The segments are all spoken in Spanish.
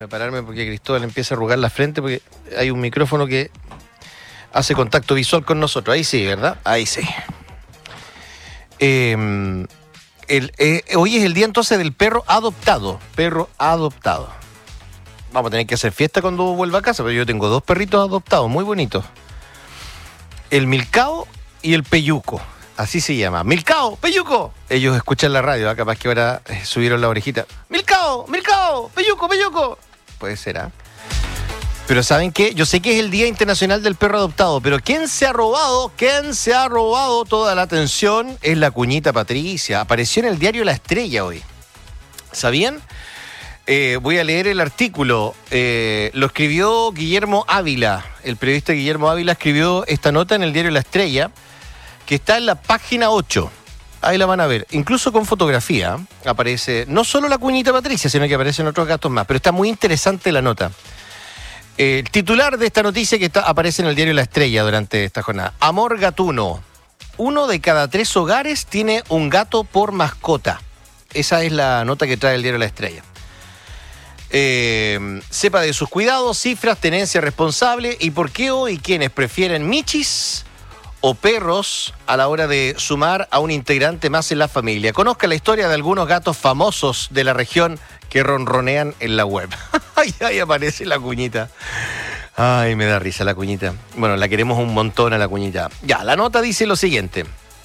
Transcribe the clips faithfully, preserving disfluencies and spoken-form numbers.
Prepararme porque Cristóbal empieza a arrugar la frente porque hay un micrófono que hace contacto visual con nosotros. Ahí sí, ¿verdad? Ahí sí. Eh, el, eh, hoy es el día entonces del perro adoptado. Perro adoptado. Vamos a tener que hacer fiesta cuando vuelva a casa, pero yo tengo dos perritos adoptados, muy bonitos. El Milcao y el Peyuco. Así se llama. ¡Milcao! ¡Peyuco! Ellos escuchan la radio, ¿eh? Capaz que ahora eh, subieron la orejita. ¡Milcao! ¡Milcao! ¡Peyuco! ¡Peyuco! Puede ser, ¿ah? ¿eh? Pero ¿saben qué? Yo sé que es el Día Internacional del Perro Adoptado, pero ¿quién se ha robado? ¿Quién se ha robado toda la atención? Es la cuñita Patricia. Apareció en el diario La Estrella hoy. ¿Sabían? Eh, voy a leer el artículo. Eh, lo escribió Guillermo Ávila. El periodista Guillermo Ávila escribió esta nota en el diario La Estrella, que está en la página ocho. Ahí la van a ver. Incluso con fotografía aparece no solo la cuñita Patricia, sino que aparecen otros gatos más. Pero está muy interesante la nota. El titular de esta noticia que está, aparece en el diario La Estrella durante esta jornada. Amor gatuno. Uno de cada tres hogares tiene un gato por mascota. Esa es la nota que trae el diario La Estrella. Eh, sepa de sus cuidados, cifras, tenencia responsable y por qué hoy quienes prefieren michis o perros a la hora de sumar a un integrante más en la familia. Conozca la historia de algunos gatos famosos de la región que ronronean en la web. Ay, ahí aparece la cuñita. Ay, me da risa la cuñita. Bueno, la queremos un montón a la cuñita. Ya, la nota dice lo siguiente.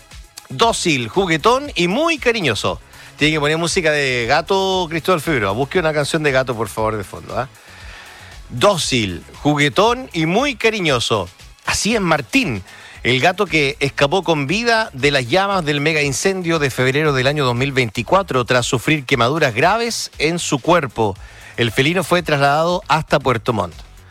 Dócil, juguetón y muy cariñoso. Tiene que poner música de gato, Cristóbal Figueroa. Busque una canción de gato, por favor, de fondo. ¿eh? Dócil, juguetón y muy cariñoso. Así es Martín, el gato que escapó con vida de las llamas del mega incendio de febrero del año dos mil veinticuatro tras sufrir quemaduras graves en su cuerpo. El felino fue trasladado hasta Puerto Montt.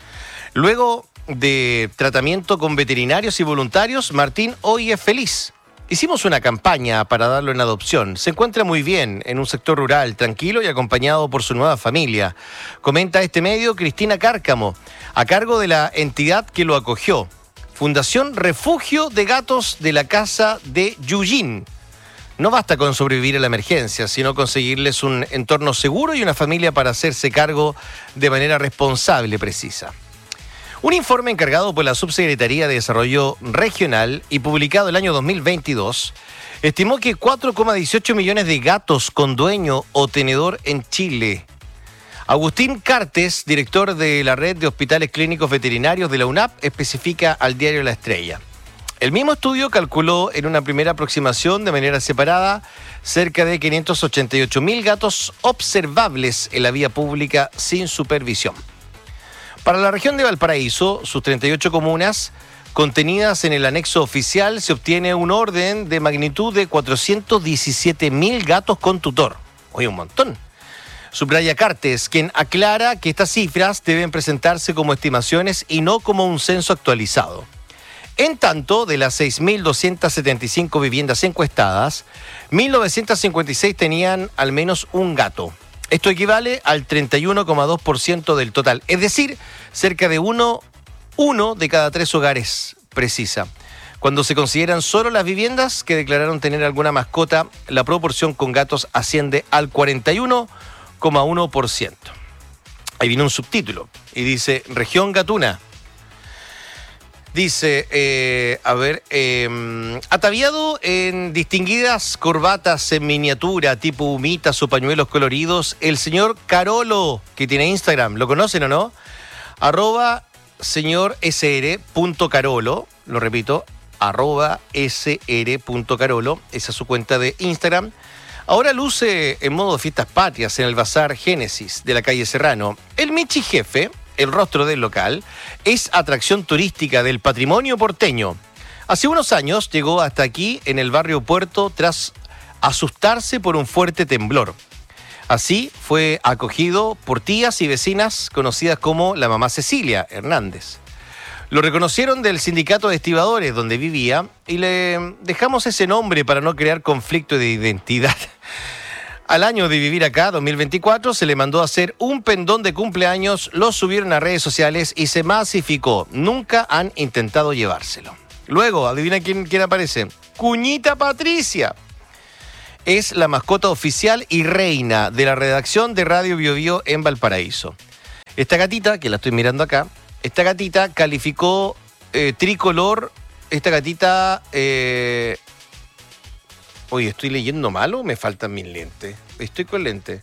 Luego de tratamiento con veterinarios y voluntarios, Martín hoy es feliz. Hicimos una campaña para darlo en adopción. Se encuentra muy bien en un sector rural, tranquilo y acompañado por su nueva familia. Comenta este medio Cristina Cárcamo, a cargo de la entidad que lo acogió. Fundación Refugio de Gatos de la Casa de Yujin. No basta con sobrevivir a la emergencia, sino conseguirles un entorno seguro y una familia para hacerse cargo de manera responsable, precisa. Un informe encargado por la Subsecretaría de Desarrollo Regional y publicado el año dos mil veintidós estimó que cuatro coma dieciocho millones de gatos con dueño o tenedor en Chile. Agustín Cartes, director de la Red de Hospitales Clínicos Veterinarios de la UNAP, especifica al diario La Estrella. El mismo estudio calculó en una primera aproximación de manera separada cerca de quinientos ochenta y ocho mil gatos observables en la vía pública sin supervisión. Para la región de Valparaíso, sus treinta y ocho comunas contenidas en el anexo oficial, se obtiene un orden de magnitud de cuatrocientos diecisiete mil gatos con tutor. Oye, un montón. Subraya Cartes, quien aclara que estas cifras deben presentarse como estimaciones y no como un censo actualizado. En tanto, de las seis mil doscientas setenta y cinco viviendas encuestadas, mil novecientos cincuenta y seis tenían al menos un gato. Esto equivale al treinta y uno coma dos por ciento del total, es decir, cerca de uno, uno de cada tres hogares, precisa. Cuando se consideran solo las viviendas que declararon tener alguna mascota, la proporción con gatos asciende al cuarenta y uno coma uno por ciento. Ahí viene un subtítulo y dice, región gatuna. Dice, eh, a ver, eh, ataviado en distinguidas corbatas en miniatura, tipo humitas o pañuelos coloridos, el señor Carolo, que tiene Instagram, ¿lo conocen o no? Arroba señor sr.carolo, lo repito, arroba sr.carolo, esa es su cuenta de Instagram. Ahora luce en modo fiestas patrias en el Bazar Génesis de la calle Serrano. El Michi Jefe, el rostro del local, es atracción turística del patrimonio porteño. Hace unos años llegó hasta aquí en el barrio Puerto tras asustarse por un fuerte temblor. Así fue acogido por tías y vecinas conocidas como la mamá Cecilia Hernández. Lo reconocieron del sindicato de estibadores donde vivía y le dejamos ese nombre para no crear conflicto de identidad. Al año de vivir acá, dos mil veinticuatro, se le mandó a hacer un pendón de cumpleaños, lo subieron a redes sociales y se masificó. Nunca han intentado llevárselo. Luego, adivina quién, quién aparece. Cuñita Patricia. es la mascota oficial y reina de la redacción de Radio Biobío en Valparaíso. Esta gatita, que la estoy mirando acá, esta gatita calificó eh, tricolor, esta gatita... Eh, oye, ¿estoy leyendo mal o me faltan mis lentes? Estoy con lentes.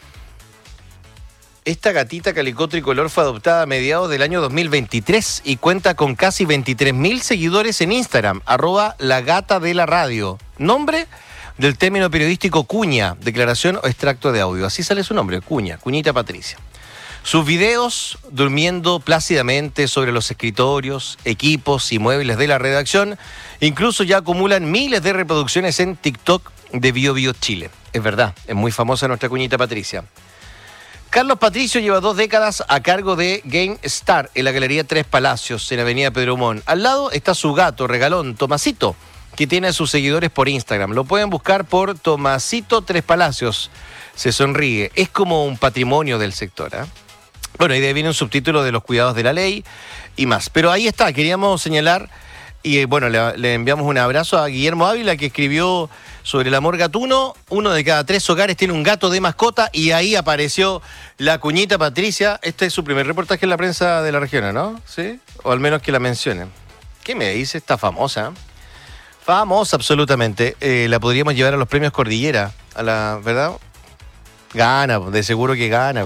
Esta gatita calificó tricolor fue adoptada a mediados del año dos mil veintitrés y cuenta con casi veintitrés mil seguidores en Instagram, arroba la gata de la radio. Nombre del término periodístico cuña, declaración o extracto de audio. Así sale su nombre, cuña, cuñita Patricia. Sus videos durmiendo plácidamente sobre los escritorios, equipos y muebles de la redacción incluso ya acumulan miles de reproducciones en TikTok de Bio Bio Chile. Es verdad, es muy famosa nuestra cuñita Patricia. Carlos Patricio lleva dos décadas a cargo de Game Star en la Galería Tres Palacios, en Avenida Pedro Montt. Al lado está su gato, regalón, Tomasito, que tiene a sus seguidores por Instagram. Lo pueden buscar por Tomasito Tres Palacios. Se sonríe. Es como un patrimonio del sector, ¿eh? Bueno, y de ahí viene un subtítulo de los cuidados de la ley y más. Pero ahí está, queríamos señalar, y bueno, le, le enviamos un abrazo a Guillermo Ávila, que escribió sobre el amor gatuno. Uno de cada tres hogares tiene un gato de mascota, y ahí apareció la cuñita Patricia. Este es su primer reportaje en la prensa de la región, ¿no? ¿Sí? O al menos que la mencionen. ¿Qué me dice? Está famosa. Famosa, absolutamente. Eh, la podríamos llevar a los premios Cordillera, a la, ¿verdad? Gana, de seguro que gana.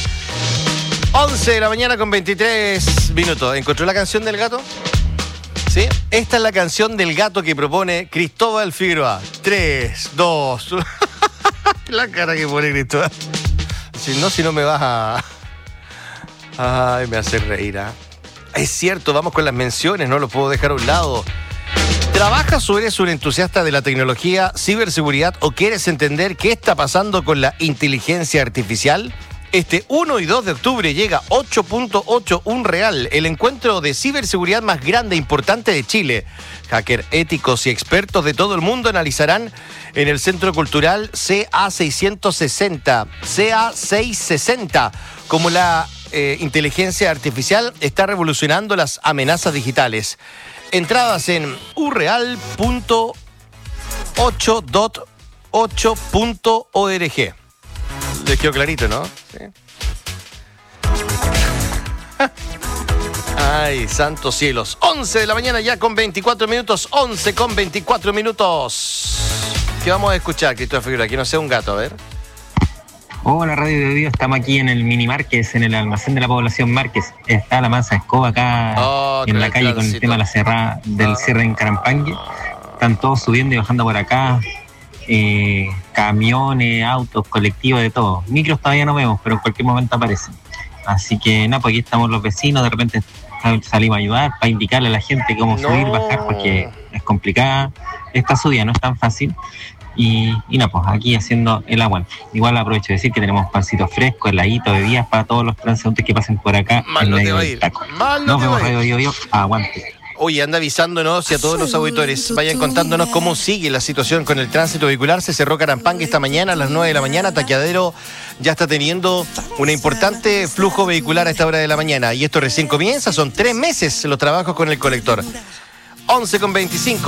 once de la mañana con veintitrés minutos. ¿Encontró la canción del gato? ¿Sí? Esta es la canción del gato que propone Cristóbal Figueroa. tres, dos, uno. La cara que pone Cristóbal. Si no, si no me vas a... Ay, me hace reír, ¿eh? Es cierto, vamos con las menciones, no lo puedo dejar a un lado. ¿Trabajas o eres un entusiasta de la tecnología, ciberseguridad o quieres entender qué está pasando con la inteligencia artificial? Este uno y dos de octubre llega ocho punto ocho Unreal, el encuentro de ciberseguridad más grande e importante de Chile. Hackers éticos y expertos de todo el mundo analizarán en el Centro Cultural C A seiscientos sesenta, C A seiscientos sesenta, cómo la eh, inteligencia artificial está revolucionando las amenazas digitales. Entradas en urreal punto ocho punto org. Les quedó clarito, ¿no? Sí. Ay, santos cielos. once de la mañana ya con veinticuatro minutos. once con veinticuatro minutos. ¿Qué vamos a escuchar, Cristóbal Figueroa? Que no sea un gato, a ver. Hola, Radio de Dios. Estamos aquí en el Mini Márquez, en el almacén de la población Márquez. Está la mansa escoba acá oh, en la calle con el tema de la cerrada, del oh. cierre en Carampangue. Están todos subiendo y bajando por acá. Eh, camiones, autos, colectivos, de todo. Micros todavía no vemos, pero en cualquier momento aparecen. Así que nada, pues aquí estamos los vecinos, de repente salimos a ayudar para indicarle a la gente cómo no. subir, bajar, porque es complicada esta subida, no es tan fácil. Y, y nada, pues aquí haciendo el aguante. Igual aprovecho de decir que tenemos pancito fresco, heladito, bebidas para todos los transeúntes que pasen por acá. Mal no te va a ir. Mal no Nos te vemos, va a ir. Radio Dios, aguante. Oye, anda avisándonos y a todos los auditores vayan contándonos cómo sigue la situación con el tránsito vehicular. Se cerró Carampangue esta mañana a las nueve de la mañana. Taqueadero ya está teniendo un importante flujo vehicular a esta hora de la mañana. Y esto recién comienza, son tres meses los trabajos con el colector. once con veinticinco.